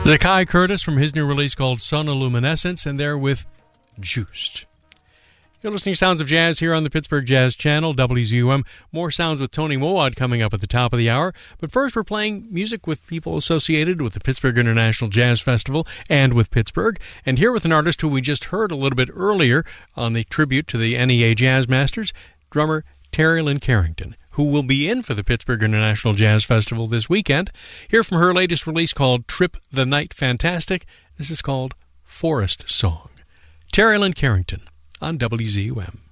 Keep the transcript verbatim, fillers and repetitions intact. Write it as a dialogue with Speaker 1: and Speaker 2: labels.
Speaker 1: Zakai Curtis from his new release called Sonoluminescence, and they're with Juiced. You're listening to Sounds of Jazz here on the Pittsburgh Jazz Channel, W Z U M. More sounds with Tony Mowat coming up at the top of the hour. But first, we're playing music with people associated with the Pittsburgh International Jazz Festival and with Pittsburgh. And here with an artist who we just heard a little bit earlier on the tribute to the N E A Jazz Masters, drummer Terry Lynn Carrington, who will be in for the Pittsburgh International Jazz Festival this weekend. Hear from her latest release called Trip the Night Fantastic. This is called Forest Song. Terry Lynn Carrington on W Z U M.